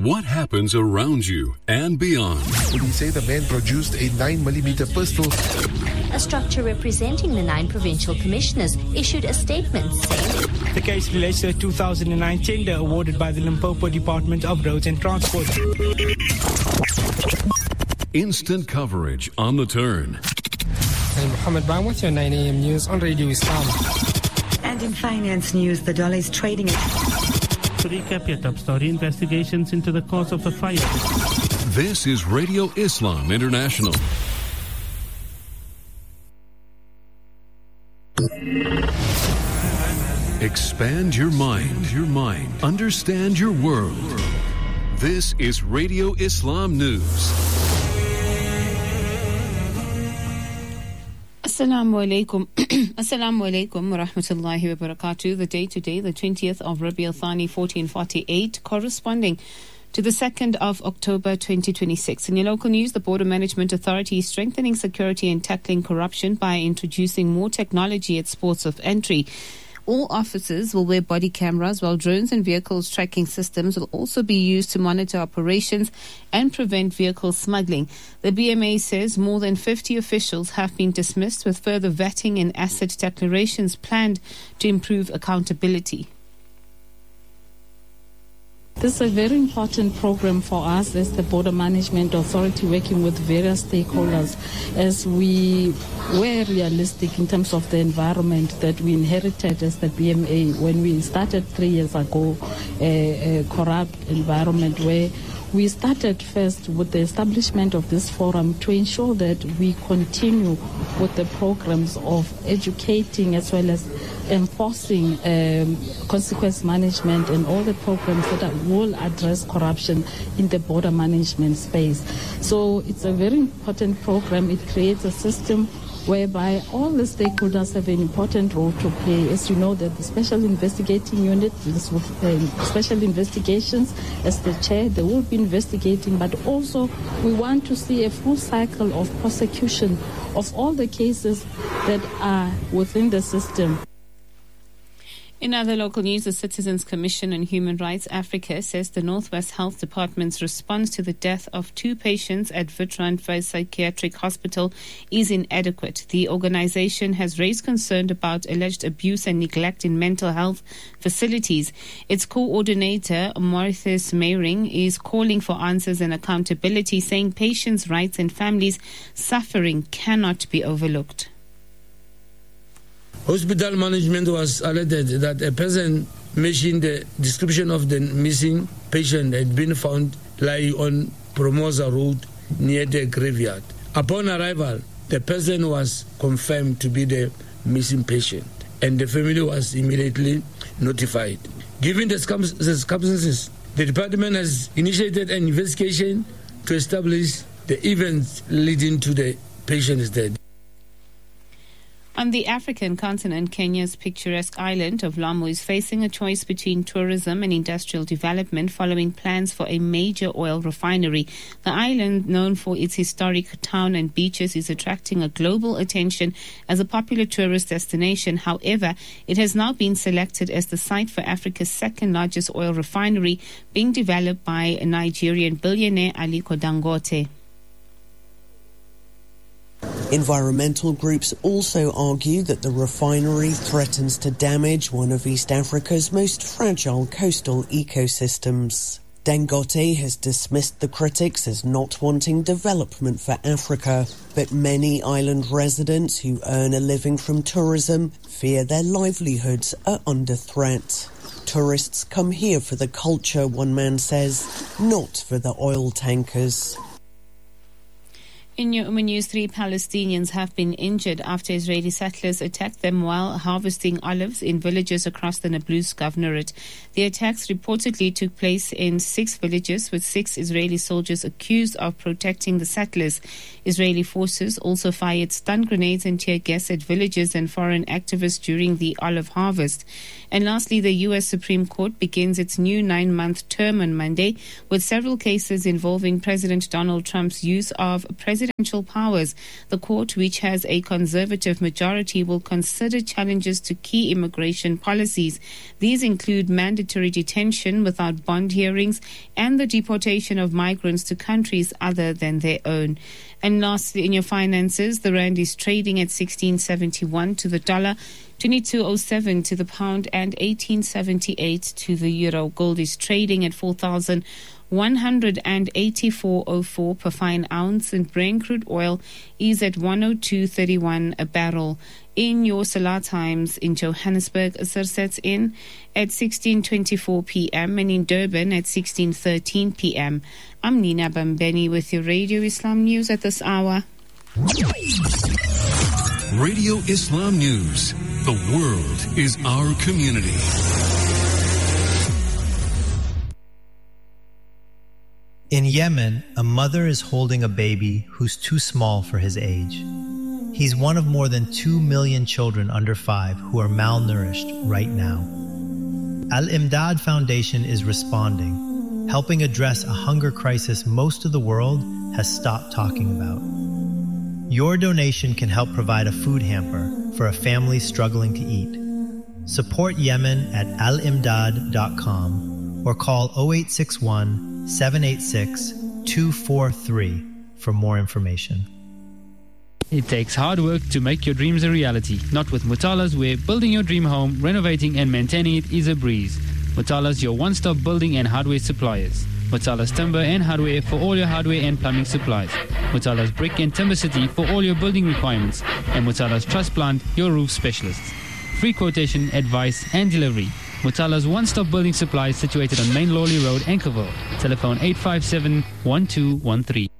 What happens around you and beyond? Police say the man produced a 9mm pistol. A structure representing the 9 provincial commissioners issued a statement saying the case relates to a 2009 tender awarded by the Limpopo Department of Roads and Transport. Instant coverage on the turn. I'm Mohammed Bam with your 9 a.m. news on Radio Islam. And in finance news, the dollar is trading at... To recap your top story, investigations into the cause of the fire. This is Radio Islam International. Expand your mind. Understand your world. This is Radio Islam News. Assalamu alaikum. Assalamu alaikum wa rahmatullahi wa barakatuh. The day today, the 20th of Rabi al-Thani 1448, corresponding to the 2nd of October 2026. In your local news, the Border Management Authority is strengthening security and tackling corruption by introducing more technology at ports of entry. All officers will wear body cameras, while drones and vehicles tracking systems will also be used to monitor operations and prevent vehicle smuggling. The BMA says more than 50 officials have been dismissed, with further vetting and asset declarations planned to improve accountability. This is a very important program for us as the Border Management Authority, working with various stakeholders, as we were realistic in terms of the environment that we inherited as the BMA when we started 3 years ago, a corrupt environment where we started first with the establishment of this forum to ensure that we continue with the programs of educating as well as enforcing consequence management and all the programs that will address corruption in the border management space. So it's a very important program. It creates a system whereby all the stakeholders have an important role to play. As you know, that the Special Investigating Unit, Special Investigations, as the chair, they will be investigating, but also we want to see a full cycle of prosecution of all the cases that are within the system. In other local news, the Citizens Commission on Human Rights Africa says the Northwest Health Department's response to the death of 2 patients at Witwatersrand Psychiatric Hospital is inadequate. The organization has raised concern about alleged abuse and neglect in mental health facilities. Its coordinator, Mauritius Meyring, is calling for answers and accountability, saying patients' rights and families' suffering cannot be overlooked. Hospital management was alerted that a person matching the description of the missing patient had been found lying on Promosa Road near the graveyard. Upon arrival, the person was confirmed to be the missing patient, and the family was immediately notified. Given the circumstances, the department has initiated an investigation to establish the events leading to the patient's death. On the African continent, Kenya's picturesque island of Lamu is facing a choice between tourism and industrial development following plans for a major oil refinery. The island, known for its historic town and beaches, is attracting a global attention as a popular tourist destination. However, it has now been selected as the site for Africa's second largest oil refinery, being developed by Nigerian billionaire Aliko Dangote. Environmental groups also argue that the refinery threatens to damage one of East Africa's most fragile coastal ecosystems. Dangote has dismissed the critics as not wanting development for Africa, but many island residents who earn a living from tourism fear their livelihoods are under threat. Tourists come here for the culture, one man says, not for the oil tankers. In your news, 3 Palestinians have been injured after Israeli settlers attacked them while harvesting olives in villages across the Nablus Governorate. The attacks reportedly took place in 6 villages, with 6 Israeli soldiers accused of protecting the settlers. Israeli forces also fired stun grenades and tear gas at villages and foreign activists during the olive harvest. And lastly, the U.S. Supreme Court begins its new 9-month term on Monday, with several cases involving President Donald Trump's use of presidential presidential powers, the court, which has a conservative majority, will consider challenges to key immigration policies. These include mandatory detention without bond hearings and the deportation of migrants to countries other than their own. And lastly, in your finances, the rand is trading at 16.71 to the dollar, 22.07 to the pound, and 18.78 to the euro. Gold is trading at 4,184.04 per fine ounce, and Brent crude oil is at 102.31 a barrel. In your Salah times in Johannesburg, Asr sets in at 16:24 p.m. and in Durban at 16:13 p.m. I'm Nina Bambeni with your Radio Islam News at this hour. Radio Islam News. The world is our community. In Yemen, a mother is holding a baby who's too small for his age. He's one of more than 2 million children under 5 who are malnourished right now. Al-Imdad Foundation is responding, helping address a hunger crisis most of the world has stopped talking about. Your donation can help provide a food hamper for a family struggling to eat. Support Yemen at alimdad.com or call 0861 786 243 for more information. It takes hard work to make your dreams a reality. Not with Mutalas, where building your dream home, renovating and maintaining it is a breeze. Mutalas, your one-stop building and hardware suppliers. Mutalas Timber and Hardware for all your hardware and plumbing supplies. Mutalas Brick and Timber City for all your building requirements. And Mutalas Truss Plant, your roof specialists. Free quotation, advice and delivery. Mutalas one-stop building supplies situated on Main Lawley Road, Anchorville. Telephone 857-1213.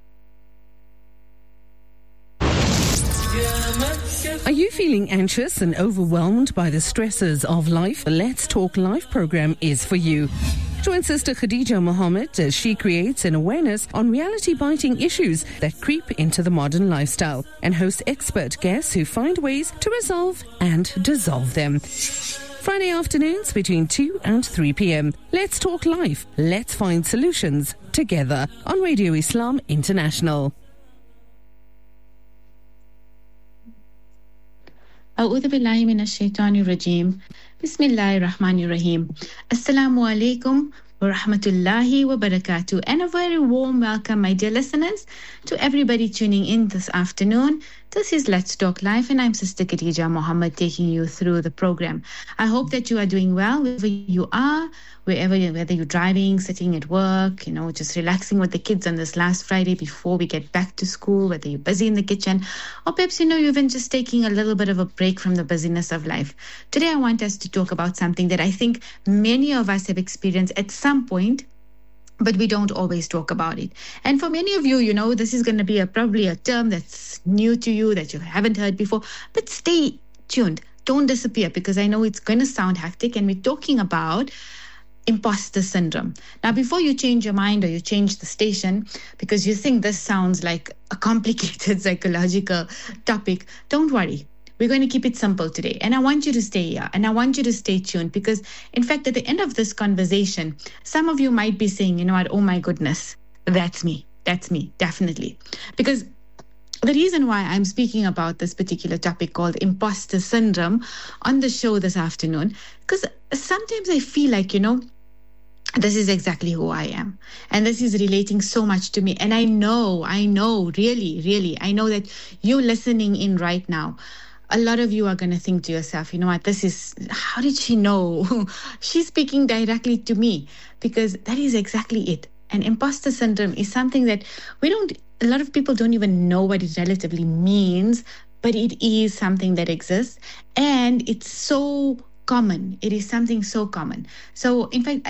Are you feeling anxious and overwhelmed by the stresses of life? Let's Talk Life program is for you. Join Sister Khadija Mohammed as she creates an awareness on reality-biting issues that creep into the modern lifestyle and hosts expert guests who find ways to resolve and dissolve them. Friday afternoons between 2 and 3 p.m. Let's Talk Life. Let's find solutions together on Radio Islam International. أعوذ بالله من الشيطان الرجيم بسم الله الرحمن الرحيم السلام عليكم ورحمة الله وبركاته. And a very warm welcome, my dear listeners, to everybody tuning in this afternoon. This is Let's Talk Life, and I'm Sister Khadija Mohammed taking you through the program. I hope that you are doing well wherever you are, whether you're driving, sitting at work, just relaxing with the kids on this last Friday before we get back to school, whether you're busy in the kitchen, or perhaps you're even just taking a little bit of a break from the busyness of life. Today I want us to talk about something that I think many of us have experienced at some point, but we don't always talk about it. And for many of you, this is going to be probably a term that's new to you, that you haven't heard before, but stay tuned. Don't disappear, because I know it's going to sound hectic, and we're talking about imposter syndrome. Now, before you change your mind or you change the station because you think this sounds like a complicated psychological topic, don't worry. We're going to keep it simple today. And I want you to stay here, and I want you to stay tuned, because in fact, at the end of this conversation, some of you might be saying, oh my goodness, that's me, definitely. Because the reason why I'm speaking about this particular topic called imposter syndrome on the show this afternoon, because sometimes I feel like, this is exactly who I am. And this is relating so much to me. And I know, really, I know that you listening in right now, a lot of you are going to think to yourself, how did she know? She's speaking directly to me, because that is exactly it. And imposter syndrome is something that a lot of people don't even know what it relatively means, but it is something that exists, and it's so common. It is something so common. So in fact,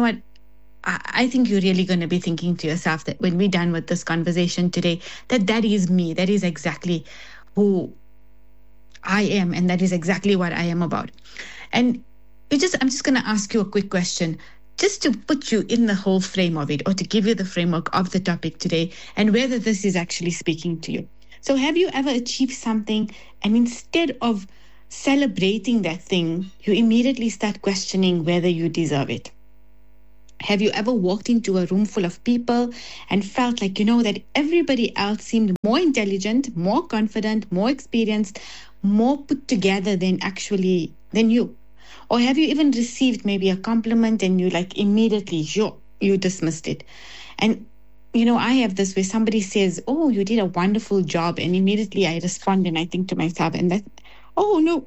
I think you're really going to be thinking to yourself that when we're done with this conversation today, that is me. That is exactly who I am, and that is exactly what I am about. And I'm just going to ask you a quick question, just to put you in the whole frame of it, or to give you the framework of the topic today, and whether this is actually speaking to you. So have you ever achieved something, and instead of celebrating that thing, you immediately start questioning whether you deserve it? Have you ever walked into a room full of people and felt like, that everybody else seemed more intelligent, more confident, more experienced, more put together than you? Or have you even received maybe a compliment and you immediately, you dismissed it? And, I have this where somebody says, oh, you did a wonderful job. And immediately I respond and I think to myself, oh, no,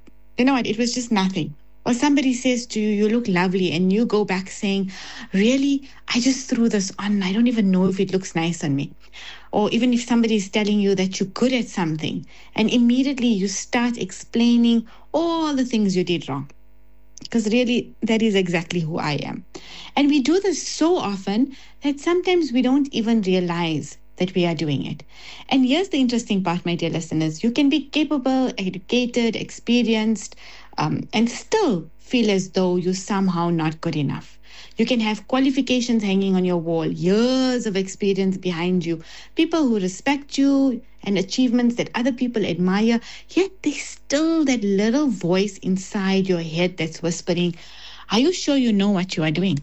it was just nothing. Or somebody says to you, you look lovely, and you go back saying, really, I just threw this on. I don't even know if it looks nice on me. Or even if somebody is telling you that you're good at something, and immediately you start explaining all the things you did wrong. Because really, that is exactly who I am. And we do this so often that sometimes we don't even realize that we are doing it. And here's the interesting part, my dear listeners. You can be capable, educated, experienced, and still feel as though you're somehow not good enough. You can have qualifications hanging on your wall, years of experience behind you, people who respect you, and achievements that other people admire, yet there's still that little voice inside your head that's whispering, are you sure you know what you are doing?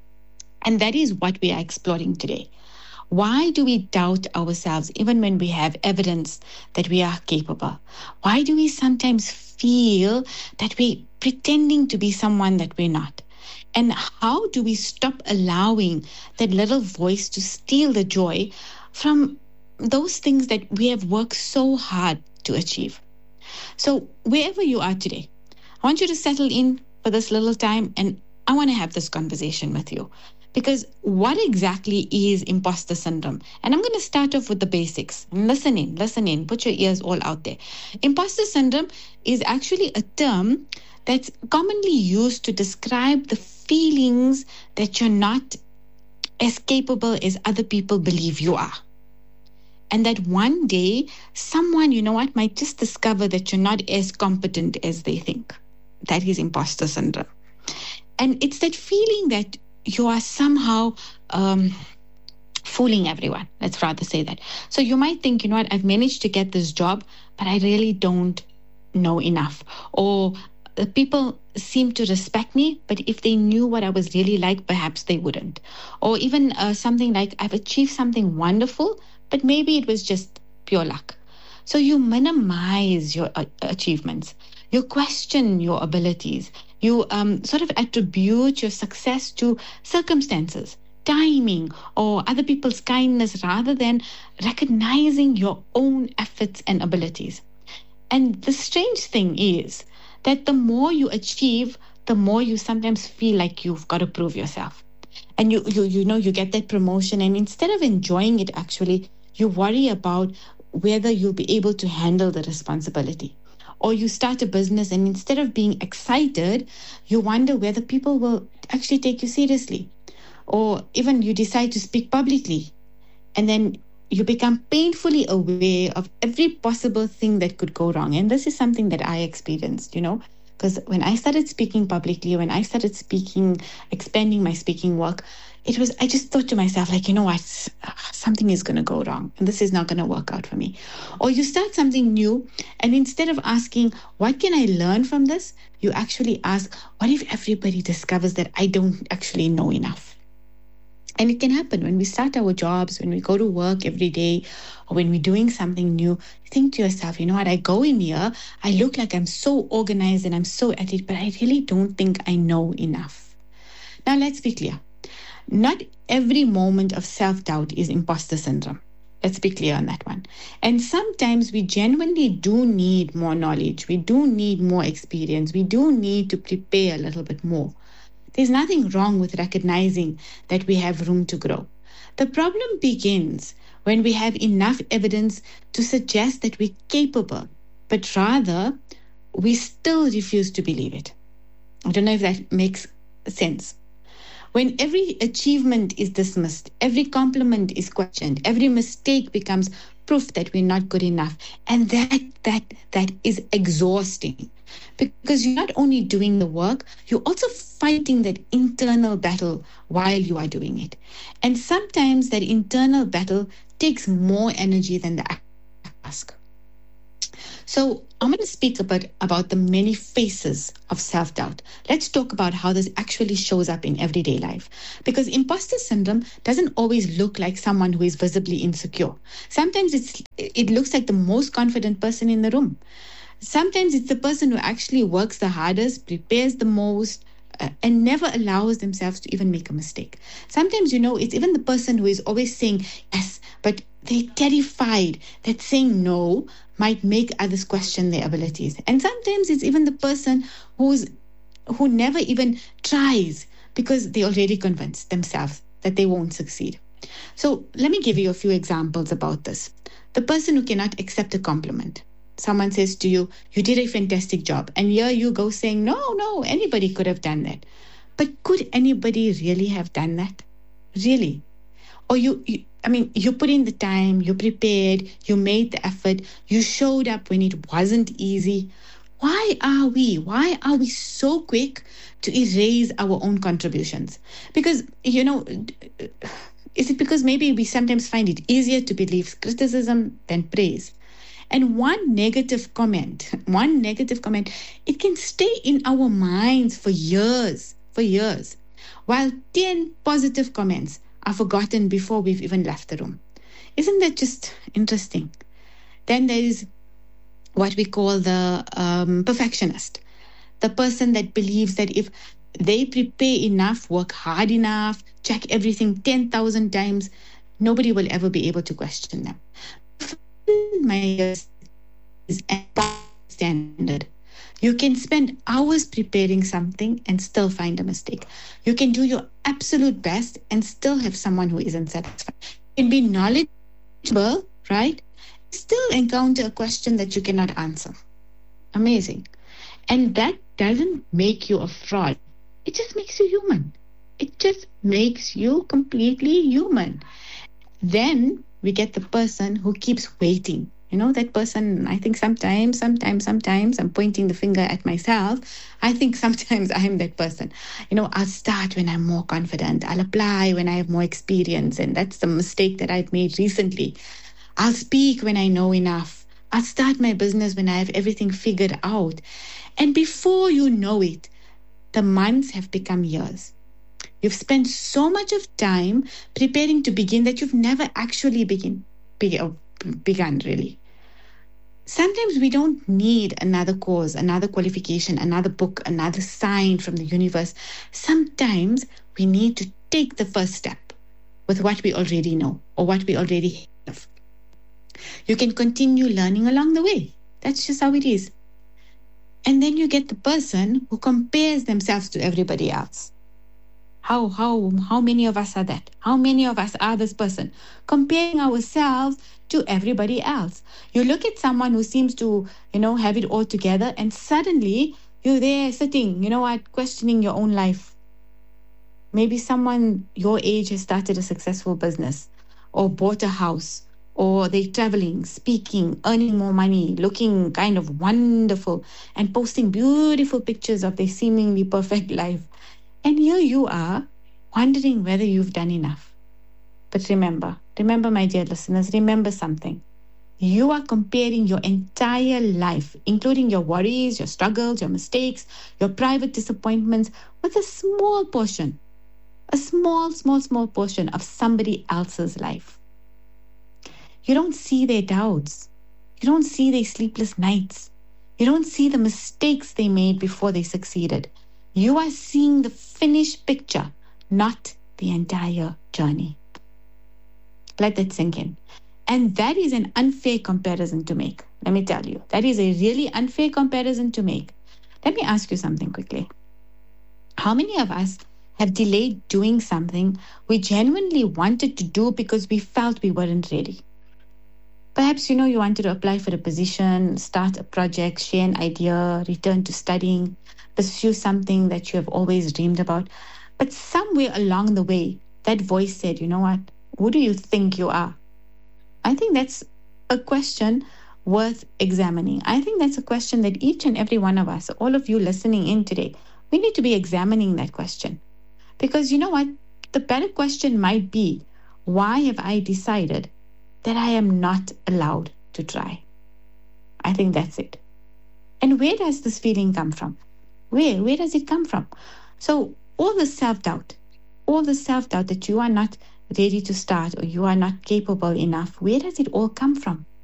And that is what we are exploring today. Why do we doubt ourselves even when we have evidence that we are capable? Why do we sometimes feel that we're pretending to be someone that we're not? And how do we stop allowing that little voice to steal the joy from those things that we have worked so hard to achieve? So wherever you are today, I want you to settle in for this little time, and I want to have this conversation with you. Because what exactly is imposter syndrome? And I'm going to start off with the basics. Listen in, put your ears all out there. Imposter syndrome is actually a term that's commonly used to describe the feelings that you're not as capable as other people believe you are. And that one day, someone, might just discover that you're not as competent as they think. That is imposter syndrome. And it's that feeling that you are somehow fooling everyone. Let's rather say that. So you might think, I've managed to get this job, but I really don't know enough. Or people seem to respect me, but if they knew what I was really like, perhaps they wouldn't. Or even something like, I've achieved something wonderful, but maybe it was just pure luck. So you minimize your achievements. You question your abilities. You sort of attribute your success to circumstances, timing, or other people's kindness rather than recognizing your own efforts and abilities. And the strange thing is that the more you achieve, the more you sometimes feel like you've got to prove yourself. And you get that promotion, and instead of enjoying it, actually, you worry about whether you'll be able to handle the responsibility. Or you start a business, and instead of being excited, you wonder whether people will actually take you seriously. Or even you decide to speak publicly, and then you become painfully aware of every possible thing that could go wrong. And this is something that I experienced, because when I started speaking publicly, when I started expanding my speaking work, I just thought to myself, what, something is going to go wrong and this is not going to work out for me. Or you start something new, and instead of asking, what can I learn from this? You actually ask, what if everybody discovers that I don't actually know enough? And it can happen when we start our jobs, when we go to work every day, or when we're doing something new. You think to yourself, I go in here, I look like I'm so organized and I'm so at it, but I really don't think I know enough. Now, let's be clear. Not every moment of self-doubt is imposter syndrome. Let's be clear on that one. And sometimes we genuinely do need more knowledge. We do need more experience. We do need to prepare a little bit more. There's nothing wrong with recognizing that we have room to grow. The problem begins when we have enough evidence to suggest that we're capable, but rather we still refuse to believe it. I don't know if that makes sense. When every achievement is dismissed, every compliment is questioned, every mistake becomes proof that we're not good enough. And that is exhausting, because you're not only doing the work, you're also fighting that internal battle while you are doing it. And sometimes that internal battle takes more energy than the task. So I'm going to speak about the many faces of self-doubt. Let's talk about how this actually shows up in everyday life. Because imposter syndrome doesn't always look like someone who is visibly insecure. Sometimes it looks like the most confident person in the room. Sometimes it's the person who actually works the hardest, prepares the most, and never allows themselves to even make a mistake. Sometimes, it's even the person who is always saying yes, but they're terrified that saying no might make others question their abilities. And sometimes it's even the person who never even tries because they already convinced themselves that they won't succeed. So let me give you a few examples about this. The person who cannot accept a compliment. Someone says to you, you did a fantastic job. And here you go saying, no, anybody could have done that. But could anybody really have done that? Really? Or you put in the time, you prepared, you made the effort, you showed up when it wasn't easy. Why are we so quick to erase our own contributions? Because, is it because maybe we sometimes find it easier to believe criticism than praise? And one negative comment, it can stay in our minds for years, while 10 positive comments are forgotten before we've even left the room. Isn't that just interesting? Then there is what we call the perfectionist, the person that believes that if they prepare enough, work hard enough, check everything 10,000 times, nobody will ever be able to question them. My is a standard. You can spend hours preparing something and still find a mistake. You can do your absolute best and still have someone who isn't satisfied. You can be knowledgeable, right? Still encounter a question that you cannot answer. Amazing. And that doesn't make you a fraud. It just makes you human. It just makes you completely human. Then we get the person who keeps waiting. That person, I think sometimes, I'm pointing the finger at myself. I think sometimes I'm that person. I'll start when I'm more confident. I'll apply when I have more experience. And that's the mistake that I've made recently. I'll speak when I know enough. I'll start my business when I have everything figured out. And before you know it, the months have become years. You've spent so much of time preparing to begin that you've never actually begun, really. Sometimes we don't need another course, another qualification, another book, another sign from the universe. Sometimes we need to take the first step with what we already know or what we already have. You can continue learning along the way. That's just how it is. And then you get the person who compares themselves to everybody else. How many of us are that? How many of us are this person? Comparing ourselves to everybody else. You look at someone who seems to, have it all together, and suddenly you're there sitting, questioning your own life. Maybe someone your age has started a successful business or bought a house, or they're traveling, speaking, earning more money, looking kind of wonderful and posting beautiful pictures of their seemingly perfect life. And here you are, wondering whether you've done enough. But remember, my dear listeners, remember something. You are comparing your entire life, including your worries, your struggles, your mistakes, your private disappointments, with a small portion, a small portion of somebody else's life. You don't see their doubts. You don't see their sleepless nights. You don't see the mistakes they made before they succeeded. You are seeing the finished picture, not the entire journey. Let that sink in. And that is an unfair comparison to make. Let me tell you, that is a really unfair comparison to make. Let me ask you something quickly. How many of us have delayed doing something we genuinely wanted to do because we felt we weren't ready? Perhaps, you wanted to apply for a position, start a project, share an idea, return to studying, pursue something that you have always dreamed about. But somewhere along the way, that voice said, you know what? Who do you think you are? I think that's a question worth examining. I think that's a question that each and every one of us, all of you listening in today, we need to be examining that question. Because you know what? The better question might be, why have I decided that I am not allowed to try? I think that's it. And where does this feeling come from? Where does it come from? So all the self-doubt that you are not ready to start or you are not capable enough, where does it all come from?